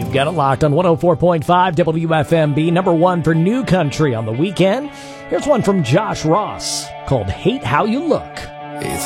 Got it locked on 104.5 WFMB, number one for new country on the weekend. Here's one from Josh Ross called Hate How You Look. It's